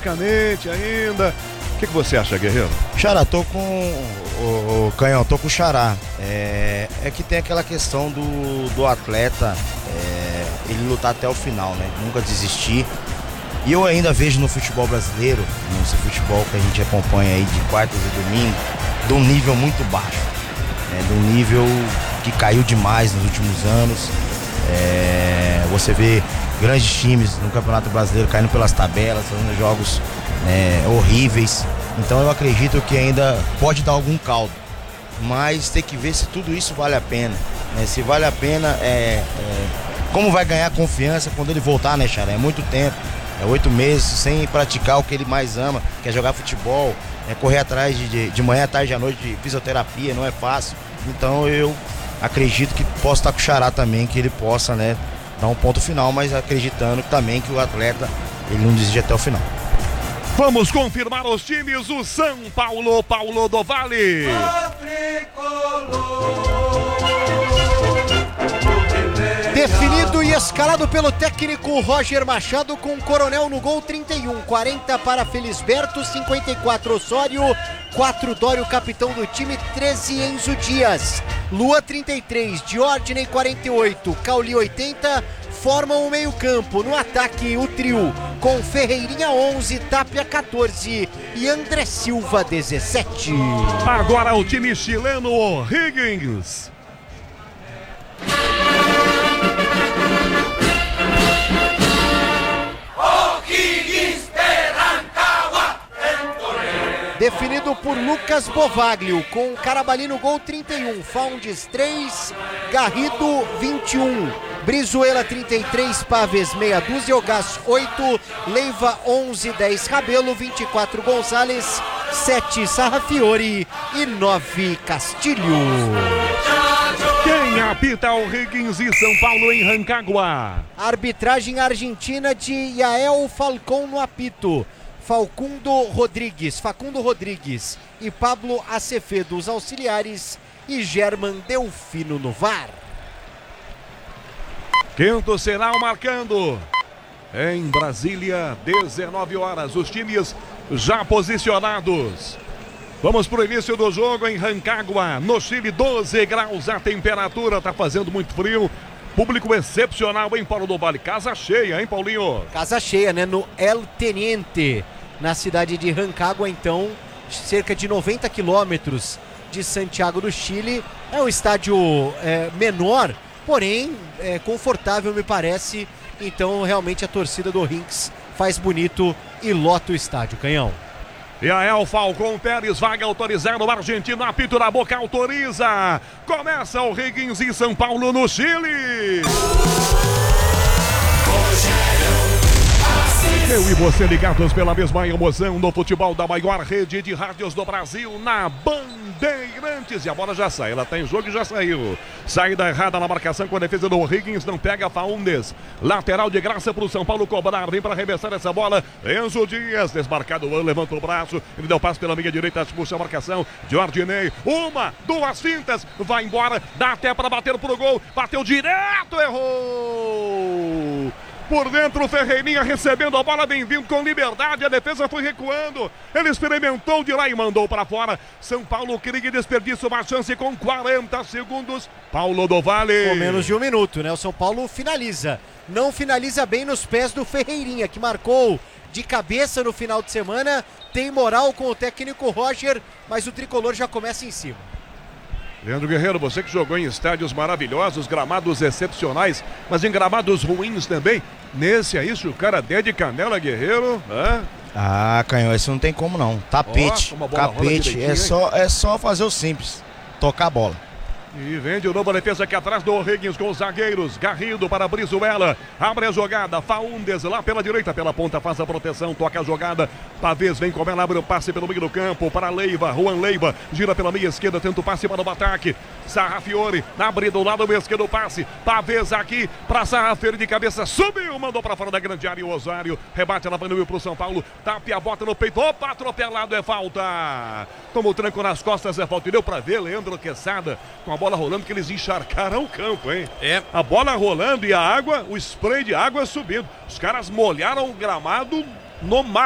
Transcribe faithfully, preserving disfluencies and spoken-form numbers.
fisicamente ainda. O que, que você acha, Guerreiro? Xará, tô com o, o Canhão, tô com o Xará. É, é que tem aquela questão do, do atleta, é, ele lutar até o final, né? Nunca desistir. E eu ainda vejo no futebol brasileiro, nesse futebol que a gente acompanha aí de quartas e domingo, de um nível muito baixo, né? De um nível que caiu demais nos últimos anos. É, você vê grandes times no Campeonato Brasileiro caindo pelas tabelas, fazendo jogos né, horríveis. Então eu acredito que ainda pode dar algum caldo, mas tem que ver se tudo isso vale a pena, né? Se vale a pena, é, é, como vai ganhar confiança quando ele voltar, né, Xará? É muito tempo, é oito meses sem praticar o que ele mais ama, que é jogar futebol, é correr atrás de, de, de manhã, tarde à noite de fisioterapia, não é fácil. Então eu acredito que posso estar com o Xará também, que ele possa, né, dar um ponto final, mas acreditando também que o atleta ele não desiste até o final. Vamos confirmar os times. O São Paulo, Paulo do Vale. Definido e escalado pelo técnico Roger Machado, com Coronel no gol, trinta e um, quarenta para Felisberto, cinquenta e quatro Osório, quatro Dório, capitão do time, treze Enzo Dias, Lua trinta e três, Diordney quarenta e oito, Cauli oitenta, formam o meio campo. No ataque o trio com Ferreirinha onze, Tapia quatorze e André Silva dezessete. Agora o time chileno, O'Higgins. Definido por Lucas Bovaglio, com Carabalí no gol, trinta e um, Faundes três, Garrido vinte e um, Brizuela trinta e três, Paves meia dúzia, Ogás oito, Leiva onze, dez Rabelo, vinte e quatro Gonzalez, sete Sarrafiore e nove Castilho. Quem apita o O'Higgins e São Paulo em Rancagua? Arbitragem argentina de Yael Falcão no apito. Facundo Rodrigues, Facundo Rodrigues e Pablo Acevedo, os auxiliares, e German Delfino no V A R. Quinto sinal marcando. Em Brasília, dezenove horas, os times já posicionados. Vamos para o início do jogo em Rancagua, no Chile, doze graus a temperatura, tá fazendo muito frio. Público excepcional em Paulo do Vale, casa cheia, hein, Paulinho? Casa cheia, né, no El Teniente, na cidade de Rancagua, então, cerca de noventa quilômetros de Santiago do Chile. É um estádio é, menor, porém é, confortável, me parece. Então, realmente, a torcida do O'Higgins faz bonito e lota o estádio, Canhão. E a El Falcão Pérez, vaga autorizada, o argentino, apito na boca, autoriza. Começa o O'Higgins e São Paulo no Chile. Eu e você ligados pela mesma emoção no futebol da maior rede de rádios do Brasil, na Bandeirantes. E a bola já sai, ela tá em jogo e já saiu. Saída errada na marcação com a defesa do O'Higgins, não pega Faundes. Lateral de graça pro São Paulo cobrar, vem para arremessar essa bola. Enzo Dias, desmarcado, levanta o braço, ele deu passo pela meia direita, puxa a marcação. Diordinei, uma, duas fintas, vai embora, dá até para bater pro gol, bateu direto, errou! Por dentro o Ferreirinha recebendo a bola, bem-vindo com liberdade, a defesa foi recuando, ele experimentou de lá e mandou para fora. São Paulo queria desperdiçar uma chance com quarenta segundos, Paulo do Vale. Com menos de um minuto, né? O São Paulo finaliza, não finaliza bem nos pés do Ferreirinha, que marcou de cabeça no final de semana, tem moral com o técnico Roger, mas o tricolor já começa em cima. Leandro Guerreiro, você que jogou em estádios maravilhosos, gramados excepcionais, mas em gramados ruins também. Nesse aí, se o cara der de canela, Guerreiro... Né? Ah, Canhão, esse não tem como não. Tapete, oh, capete, é só, é só fazer o simples, tocar a bola. E vem de novo a defesa aqui atrás do O'Higgins com os zagueiros. Garrido para Brizuela. Abre a jogada. Faundes lá pela direita, pela ponta, faz a proteção. Toca a jogada. Pavês vem com ela, abre o passe pelo meio do campo para Leiva. Juan Leiva gira pela meia esquerda, tenta o passe para o ataque. Sarrafiore abre do lado esquerdo o passe. Pavês aqui para Sarrafiore de cabeça. Subiu, mandou para fora da grande área. O Osório rebate, ela vai no meio pro São Paulo. Tapia, bota no peito. Opa, atropelado, é falta. Toma o tranco nas costas, é falta. E deu para ver Leandro Quesada com a bola rolando, que eles encharcaram o campo, hein? É. A bola rolando e a água, o spray de água subindo. Os caras molharam o gramado no mar.